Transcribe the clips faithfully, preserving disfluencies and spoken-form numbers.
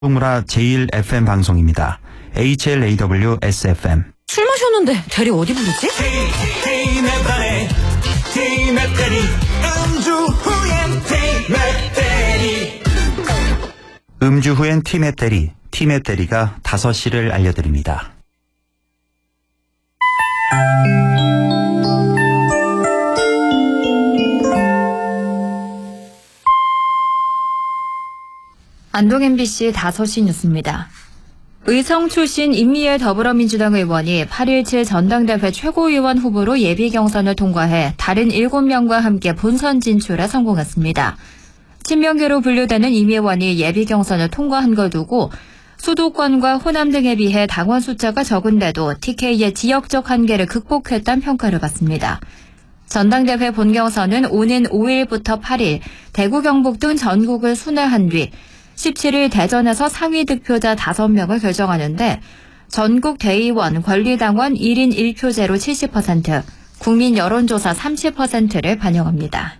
무라 제일 에프엠 방송입니다. 에이치엘에이더블유 에스에프엠. 술 마셨는데 대리 어디 부르지? 음주 후엔 티맵 대리, 티맵 대리가 다섯 시를 알려드립니다. 안동 엠비씨 다섯 시 뉴스입니다. 의성 출신 임미애 더불어민주당 의원이 팔 일칠 전당대회 최고위원 후보로 예비 경선을 통과해 다른 일곱 명과 함께 본선 진출에 성공했습니다. 친명계로 분류되는 임 의원이 예비 경선을 통과한 걸 두고 수도권과 호남 등에 비해 당원 숫자가 적은데도 티케이의 지역적 한계를 극복했다는 평가를 받습니다. 전당대회 본경선은 오는 오 일부터 팔 일 대구 경북 등 전국을 순회한 뒤 십칠 일 대전에서 상위 득표자 다섯 명을 결정하는데 전국 대의원 권리당원 일 인 일 표제로 칠십 퍼센트, 국민 여론조사 삼십 퍼센트를 반영합니다.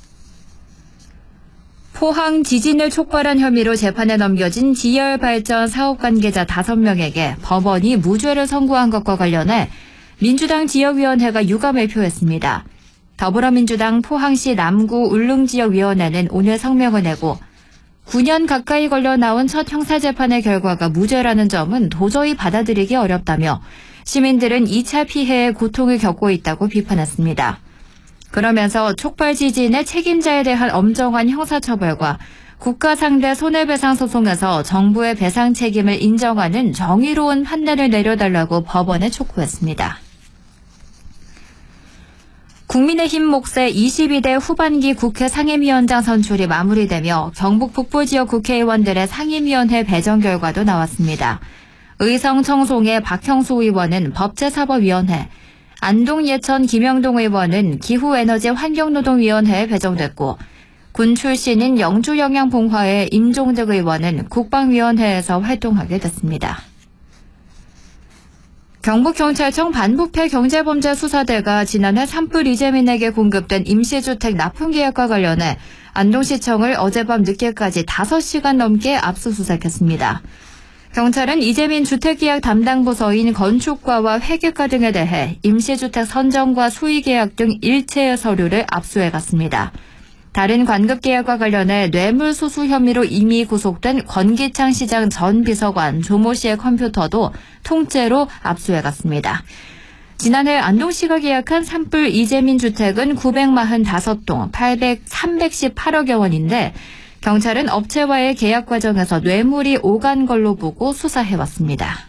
포항 지진을 촉발한 혐의로 재판에 넘겨진 지열발전 사업 관계자 다섯 명에게 법원이 무죄를 선고한 것과 관련해 민주당 지역위원회가 유감을 표했습니다. 더불어민주당 포항시 남구 울릉지역위원회는 오늘 성명을 내고 구 년 가까이 걸려 나온 첫 형사재판의 결과가 무죄라는 점은 도저히 받아들이기 어렵다며 시민들은 이 차 피해의 고통을 겪고 있다고 비판했습니다. 그러면서 촉발 지진의 책임자에 대한 엄정한 형사처벌과 국가 상대 손해배상 소송에서 정부의 배상 책임을 인정하는 정의로운 판단을 내려달라고 법원에 촉구했습니다. 국민의힘 몫의 이십이 대 후반기 국회 상임위원장 선출이 마무리되며 경북 북부 지역 국회의원들의 상임위원회 배정 결과도 나왔습니다. 의성 청송의 박형수 의원은 법제사법위원회, 안동 예천 김영동 의원은 기후에너지 환경노동위원회에 배정됐고 군 출신인 영주영양봉화의 임종득 의원은 국방위원회에서 활동하게 됐습니다. 경북경찰청 반부패 경제범죄수사대가 지난해 산불 이재민에게 공급된 임시주택 납품계약과 관련해 안동시청을 어젯밤 늦게까지 다섯 시간 넘게 압수수색했습니다. 경찰은 이재민 주택계약 담당 부서인 건축과와 회계과 등에 대해 임시주택 선정과 수의계약 등 일체의 서류를 압수해갔습니다. 다른 관급계약과 관련해 뇌물수수 혐의로 이미 구속된 권기창 시장 전 비서관 조모 씨의 컴퓨터도 통째로 압수해갔습니다. 지난해 안동시가 계약한 산불 이재민 주택은 구백사십오 동 삼백십팔억여 원인데 경찰은 업체와의 계약 과정에서 뇌물이 오간 걸로 보고 수사해왔습니다.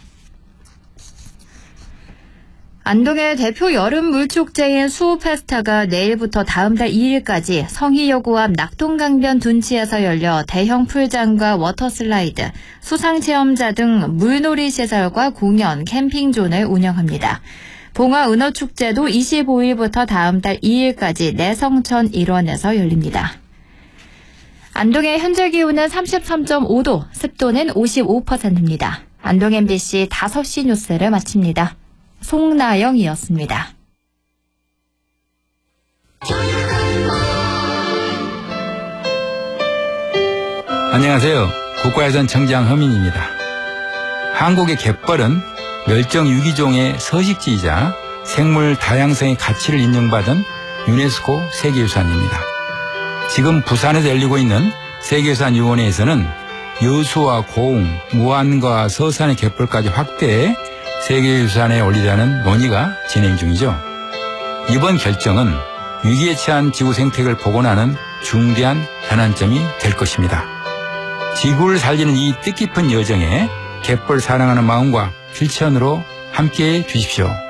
안동의 대표 여름 물축제인 수우페스타가 내일부터 다음 달 이 일까지 성희여고 앞 낙동강변 둔치에서 열려 대형 풀장과 워터슬라이드, 수상체험자 등 물놀이 시설과 공연, 캠핑존을 운영합니다. 봉화은어축제도 이십오 일부터 다음 달 이 일까지 내성천 일원에서 열립니다. 안동의 현재 기온은 삼십삼 점 오 도, 습도는 오십오 퍼센트입니다. 안동 엠비씨 다섯 시 뉴스를 마칩니다. 송나영이었습니다. 안녕하세요. 국가유산청장 허민입니다. 한국의 갯벌은 멸종 유기종의 서식지이자 생물 다양성의 가치를 인정받은 유네스코 세계유산입니다. 지금 부산에서 열리고 있는 세계유산위원회에서는 여수와 고흥, 무안과 서산의 갯벌까지 확대해 세계유산에 올리자는 논의가 진행 중이죠. 이번 결정은 위기에 처한 지구 생태계를 복원하는 중대한 전환점이 될 것입니다. 지구를 살리는 이 뜻깊은 여정에 갯벌 사랑하는 마음과 실천으로 함께해 주십시오.